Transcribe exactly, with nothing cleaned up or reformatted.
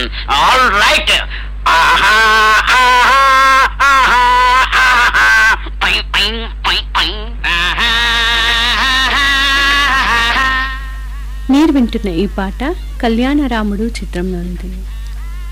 All right. మీరు వింటున్న ఈ పాట కళ్యాణరాముడు చిత్రంలోనిది.